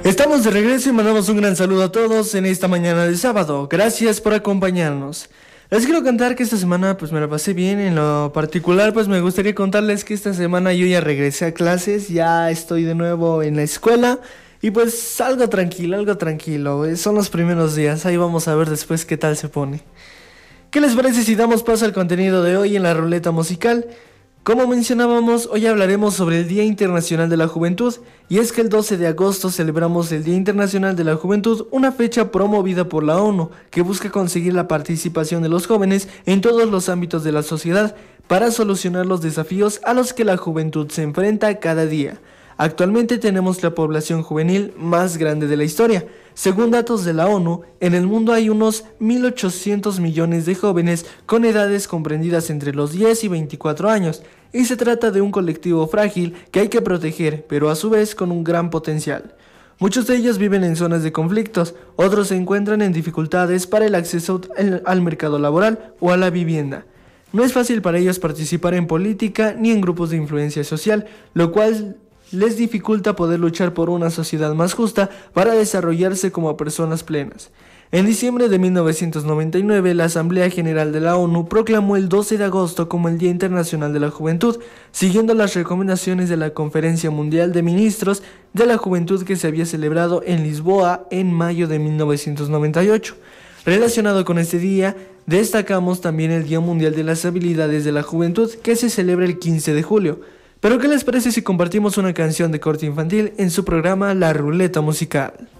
Estamos de regreso y mandamos un gran saludo a todos en esta mañana de sábado. Gracias por acompañarnos. Les quiero contar que esta semana pues me la pasé bien. En lo particular pues me gustaría contarles que esta semana yo ya regresé a clases. Ya estoy de nuevo en la escuela. Y pues algo tranquilo. Son los primeros días. Ahí vamos a ver después qué tal se pone. ¿Qué les parece si damos paso al contenido de hoy en la ruleta musical? Como mencionábamos, hoy hablaremos sobre el Día Internacional de la Juventud, y es que el 12 de agosto celebramos el Día Internacional de la Juventud, una fecha promovida por la ONU, que busca conseguir la participación de los jóvenes en todos los ámbitos de la sociedad para solucionar los desafíos a los que la juventud se enfrenta cada día. Actualmente tenemos la población juvenil más grande de la historia. Según datos de la ONU, en el mundo hay unos 1.800 millones de jóvenes con edades comprendidas entre los 10 y 24 años, y se trata de un colectivo frágil que hay que proteger, pero a su vez con un gran potencial. Muchos de ellos viven en zonas de conflictos, otros se encuentran en dificultades para el acceso al mercado laboral o a la vivienda. No es fácil para ellos participar en política ni en grupos de influencia social, lo cual les dificulta poder luchar por una sociedad más justa para desarrollarse como personas plenas. En diciembre de 1999, la Asamblea General de la ONU proclamó el 12 de agosto como el Día Internacional de la Juventud, siguiendo las recomendaciones de la Conferencia Mundial de Ministros de la Juventud que se había celebrado en Lisboa en mayo de 1998. Relacionado con este día, destacamos también el Día Mundial de las Habilidades de la Juventud, que se celebra el 15 de julio. Pero ¿qué les parece si compartimos una canción de corte infantil en su programa La Ruleta Musical?